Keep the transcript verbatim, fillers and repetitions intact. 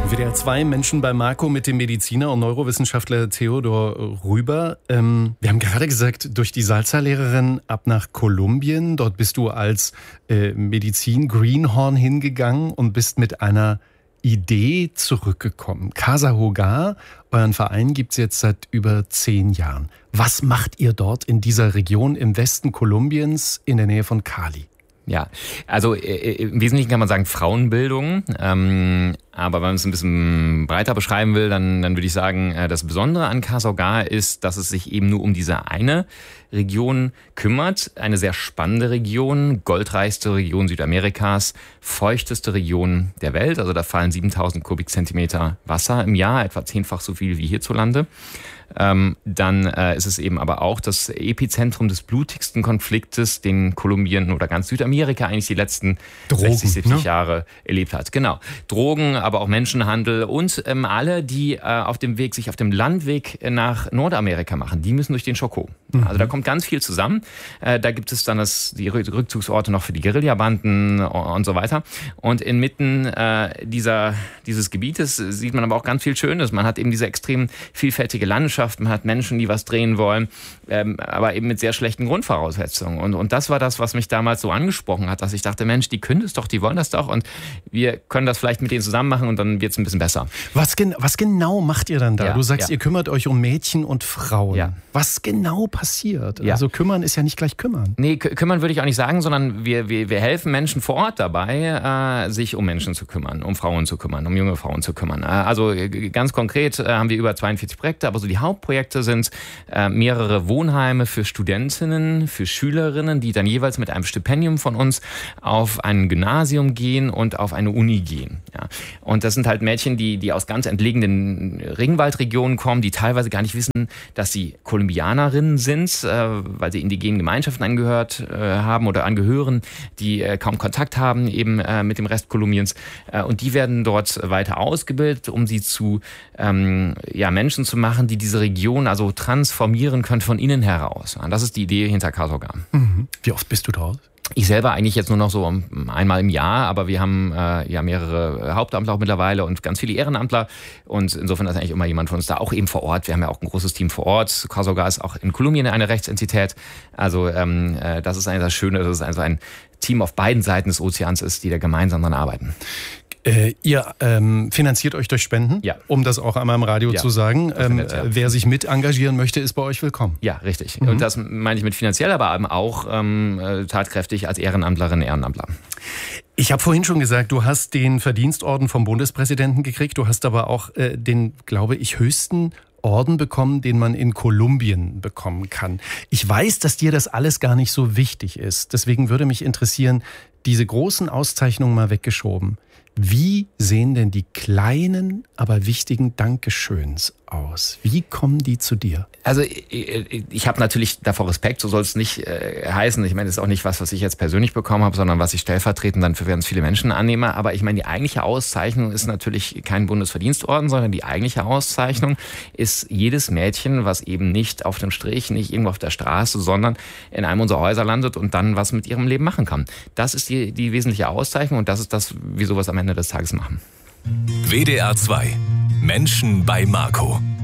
W D R zwei Menschen bei Marco mit dem Mediziner und Neurowissenschaftler Theodor Rüber. Ähm, wir haben gerade gesagt, durch die Salsa-Lehrerin ab nach Kolumbien. Dort bist du als äh, Medizin-Greenhorn hingegangen und bist mit einer Idee zurückgekommen. Casa Hogar, euren Verein gibt es jetzt seit über zehn Jahren. Was macht ihr dort in dieser Region im Westen Kolumbiens in der Nähe von Cali? Ja, also äh, im Wesentlichen kann man sagen Frauenbildung, ähm, aber wenn man es ein bisschen breiter beschreiben will, dann, dann würde ich sagen, äh, das Besondere an Casa Hogar ist, dass es sich eben nur um diese eine Region kümmert. Eine sehr spannende Region, goldreichste Region Südamerikas, feuchteste Region der Welt. Also da fallen siebentausend Kubikzentimeter Wasser im Jahr, etwa zehnfach so viel wie hierzulande. Ähm, dann äh, ist es eben aber auch das Epizentrum des blutigsten Konfliktes, den Kolumbien oder ganz Südamerika eigentlich die letzten Drogen, sechzig, siebzig ne? Jahre erlebt hat. Genau. Drogen, aber auch Menschenhandel und ähm, alle, die äh, auf dem Weg, sich auf dem Landweg nach Nordamerika machen, die müssen durch den Chocó. Mhm. Also da kommt ganz viel zusammen. Äh, da gibt es dann das, die Rückzugsorte noch für die Guerillabanden und so weiter. Und inmitten äh, dieser, dieses Gebietes sieht man aber auch ganz viel Schönes. Man hat eben diese extrem vielfältige Landschaft. Man hat Menschen, die was drehen wollen, ähm, aber eben mit sehr schlechten Grundvoraussetzungen. Und, und das war das, was mich damals so angesprochen hat, dass ich dachte, Mensch, die können das doch, die wollen das doch und wir können das vielleicht mit denen zusammen machen und dann wird es ein bisschen besser. Was, gen- was genau macht ihr dann da? Ja, du sagst, ja. ihr kümmert euch um Mädchen und Frauen. Ja. Was genau passiert? Ja. Also kümmern ist ja nicht gleich kümmern. Nee, kü- kümmern würde ich auch nicht sagen, sondern wir, wir, wir helfen Menschen vor Ort dabei, äh, sich um Menschen zu kümmern, um Frauen zu kümmern, um junge Frauen zu kümmern. Äh, also äh, ganz konkret äh, haben wir über zweiundvierzig Projekte, aber so die Hauptprojekte sind äh, mehrere Wohnheime für Studentinnen, für Schülerinnen, die dann jeweils mit einem Stipendium von uns auf ein Gymnasium gehen und auf eine Uni gehen. Ja. Und das sind halt Mädchen, die, die aus ganz entlegenen Regenwaldregionen kommen, die teilweise gar nicht wissen, dass sie Kolumbianerinnen sind, äh, weil sie indigenen Gemeinschaften angehört äh, haben oder angehören, die äh, kaum Kontakt haben eben äh, mit dem Rest Kolumbiens. Äh, und die werden dort weiter ausgebildet, um sie zu ähm, ja, Menschen zu machen, die diese Region also transformieren können von innen heraus. Und das ist die Idee hinter Casa Hogar. Mhm. Wie oft bist du dort? Ich selber eigentlich jetzt nur noch so einmal im Jahr, aber wir haben äh, ja mehrere Hauptamtler auch mittlerweile und ganz viele Ehrenamtler und insofern ist eigentlich immer jemand von uns da, auch eben vor Ort. Wir haben ja auch ein großes Team vor Ort. Casa Hogar ist auch in Kolumbien eine Rechtsentität. Also ähm, äh, das ist eigentlich das Schöne, dass es also ein Team auf beiden Seiten des Ozeans ist, die da gemeinsam dran arbeiten. Äh, ihr ähm, finanziert euch durch Spenden, ja. um das auch einmal im Radio ja. zu sagen. Ähm, nett, ja. Wer sich mit engagieren möchte, ist bei euch willkommen. Ja, richtig. Mhm. Und das meine ich mit finanziell, aber eben auch ähm, tatkräftig als Ehrenamtlerin, Ehrenamtler. Ich habe vorhin schon gesagt, du hast den Verdienstorden vom Bundespräsidenten gekriegt. Du hast aber auch äh, den, glaube ich, höchsten Orden bekommen, den man in Kolumbien bekommen kann. Ich weiß, dass dir das alles gar nicht so wichtig ist. Deswegen würde mich interessieren, diese großen Auszeichnungen mal weggeschoben. Wie sehen denn die kleinen, aber wichtigen Dankeschöns aus? Wie kommen die zu dir? Also ich, ich habe natürlich davor Respekt, so soll es nicht äh, heißen. Ich meine, das ist auch nicht was, was ich jetzt persönlich bekommen habe, sondern was ich stellvertretend dann für ganz viele Menschen annehme. Aber ich meine, die eigentliche Auszeichnung ist natürlich kein Bundesverdienstorden, sondern die eigentliche Auszeichnung ist jedes Mädchen, was eben nicht auf dem Strich, nicht irgendwo auf der Straße, sondern in einem unserer Häuser landet und dann was mit ihrem Leben machen kann. Das ist die, die wesentliche Auszeichnung und das ist das, wie sowas am Ende des Tages machen. W D R zwei. Menschen bei Marco.